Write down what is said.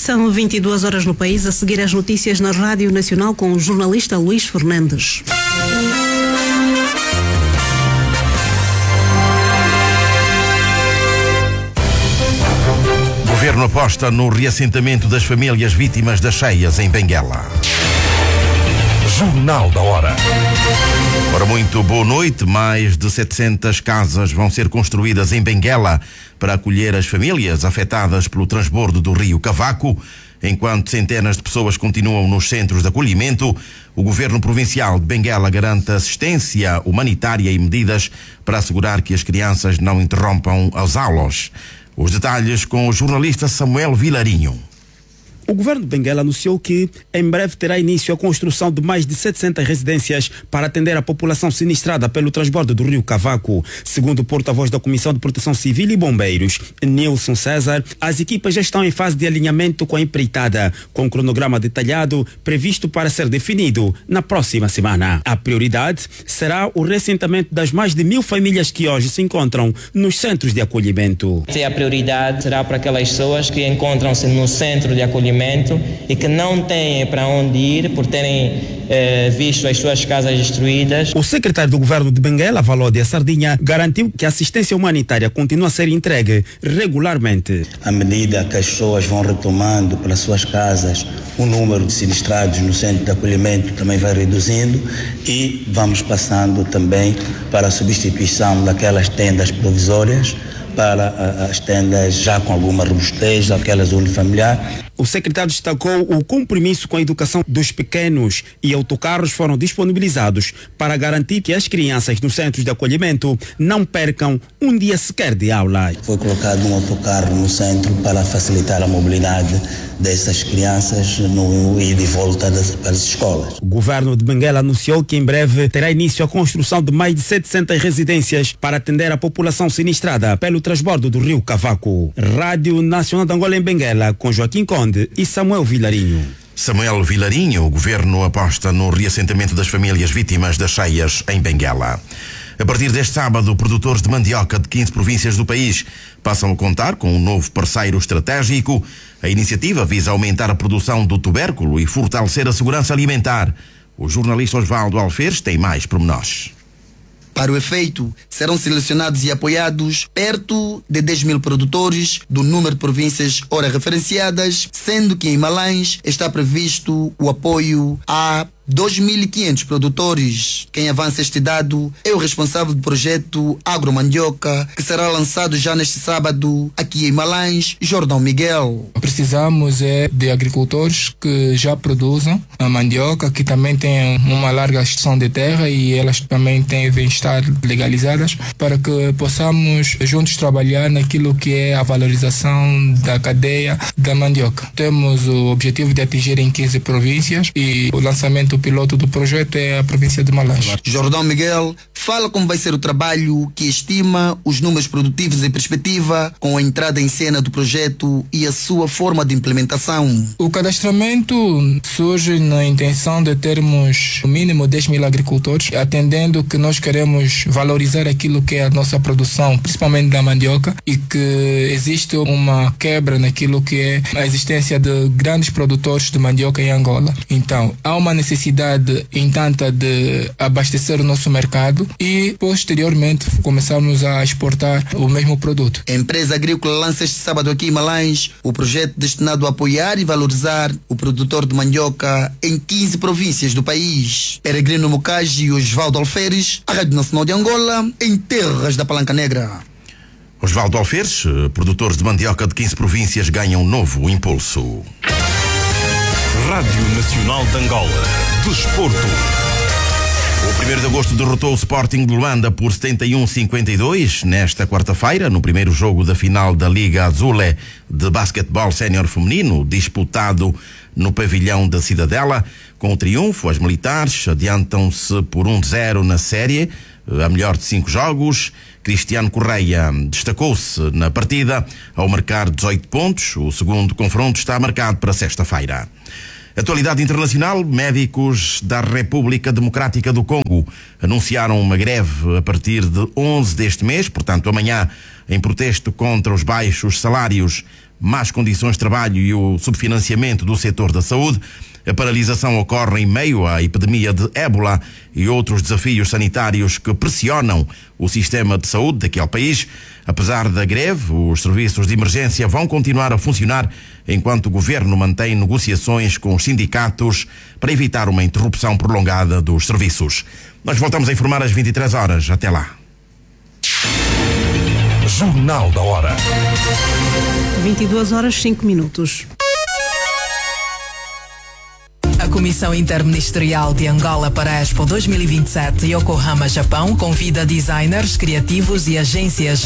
São 22 horas no país. A seguir as notícias na Rádio Nacional com o jornalista Luís Fernandes. O governo aposta no reassentamento das famílias vítimas das cheias em Benguela. Jornal da Hora. Ora, muito boa noite. Mais de 700 casas vão ser construídas em Benguela para acolher as famílias afetadas pelo transbordo do rio Cavaco. Enquanto centenas de pessoas continuam nos centros de acolhimento, o governo provincial de Benguela garante assistência humanitária e medidas para assegurar que as crianças não interrompam as aulas. Os detalhes com o jornalista Samuel Vilarinho. O governo de Benguela anunciou que em breve terá início a construção de mais de 700 residências para atender a população sinistrada pelo transbordo do rio Cavaco. Segundo o porta-voz da Comissão de Proteção Civil e Bombeiros, Nilson César, as equipas já estão em fase de alinhamento com a empreitada, com um cronograma detalhado previsto para ser definido na próxima semana. A prioridade será o reassentamento das mais de 1000 famílias que hoje se encontram nos centros de acolhimento. A prioridade será para aquelas pessoas que encontram-se no centro de acolhimento e que não têm para onde ir por terem visto as suas casas destruídas. O secretário do governo de Benguela, Valódia Sardinha, garantiu que a assistência humanitária continua a ser entregue regularmente. À medida que as pessoas vão retomando para suas casas, o número de sinistrados no centro de acolhimento também vai reduzindo e vamos passando também para a substituição daquelas tendas provisórias para as tendas já com alguma robustez, aquelas unifamiliar. O secretário destacou o compromisso com a educação dos pequenos e autocarros foram disponibilizados para garantir que as crianças nos centros de acolhimento não percam um dia sequer de aula. Foi colocado um autocarro no centro para facilitar a mobilidade dessas crianças no ida e volta para as escolas. O governo de Benguela anunciou que em breve terá início a construção de mais de 700 residências para atender a população sinistrada pelo transbordo do rio Cavaco. Rádio Nacional de Angola em Benguela, com Joaquim Conde e Samuel Vilarinho. Samuel Vilarinho, o governo aposta no reassentamento das famílias vítimas das cheias em Benguela. A partir deste sábado, produtores de mandioca de 15 províncias do país passam a contar com um novo parceiro estratégico. A iniciativa visa aumentar a produção do tubérculo e fortalecer a segurança alimentar. O jornalista Osvaldo Alferes tem mais pormenores. Para o efeito, serão selecionados e apoiados perto de 10.000 produtores do número de províncias ora referenciadas, sendo que em Malães está previsto o apoio a 2.500 produtores. Quem avança este dado é o responsável do projeto Agromandioca, que será lançado já neste sábado aqui em Malães, Jordão Miguel. Precisamos de agricultores que já produzam a mandioca, que também têm uma larga extensão de terra e elas também devem estar legalizadas para que possamos juntos trabalhar naquilo que é a valorização da cadeia da mandioca. Temos o objetivo de atingir em 15 províncias e o lançamento piloto do projeto é a província de Malães. Jordão Miguel fala como vai ser o trabalho que estima os números produtivos em perspectiva com a entrada em cena do projeto e a sua forma de implementação. O cadastramento surge na intenção de termos no mínimo 10.000 agricultores, atendendo que nós queremos valorizar aquilo que é a nossa produção, principalmente da mandioca, e que existe uma quebra naquilo que é a existência de grandes produtores de mandioca em Angola. Então, há uma necessidade intanta de abastecer o nosso mercado e posteriormente começarmos a exportar o mesmo produto. A empresa agrícola lança este sábado aqui em Malães o projeto destinado a apoiar e valorizar o produtor de mandioca em 15 províncias do país. Peregrino Mucaji e Osvaldo Alferes, a Rádio Nacional de Angola, em terras da Palanca Negra. Osvaldo Alferes, produtores de mandioca de 15 províncias ganham novo impulso. Rádio Nacional de Angola. Desporto. O 1º de agosto derrotou o Sporting de Luanda por 71-52 nesta quarta-feira, no primeiro jogo da final da Liga Azule de basquetebol sénior feminino, disputado no pavilhão da Cidadela. Com o triunfo, as militares adiantam-se por 1-0 na série, a melhor de 5 jogos. Cristiano Correia destacou-se na partida ao marcar 18 pontos. O segundo confronto está marcado para sexta-feira. Atualidade internacional, médicos da República Democrática do Congo anunciaram uma greve a partir de 11 deste mês, portanto amanhã, em protesto contra os baixos salários. más condições de trabalho e o subfinanciamento do setor da saúde. A paralisação ocorre em meio à epidemia de ébola e outros desafios sanitários que pressionam o sistema de saúde daquele país. Apesar da greve, os serviços de emergência vão continuar a funcionar enquanto o governo mantém negociações com os sindicatos para evitar uma interrupção prolongada dos serviços. Nós voltamos a informar às 23 horas. Até lá. Jornal da Hora. 22 horas 5 minutos. A Comissão Interministerial de Angola para a Expo 2027 Yokohama, Japão, convida designers, criativos e agências